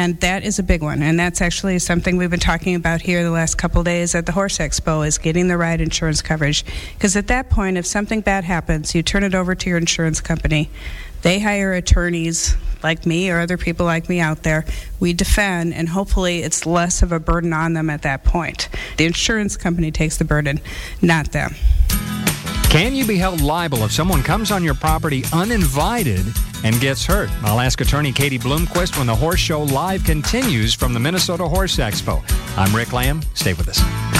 And that is a big one. And that's actually something we've been talking about here the last couple of days at the Horse Expo, is getting the right insurance coverage. Because at that point, if something bad happens, you turn it over to your insurance company. They hire attorneys like me or other people like me out there. We defend, and hopefully it's less of a burden on them at that point. The insurance company takes the burden, not them. Can you be held liable if someone comes on your property uninvited and gets hurt? I'll ask attorney Katie Bloomquist when the Horse Show Live continues from the Minnesota Horse Expo. I'm Rick Lamb. Stay with us.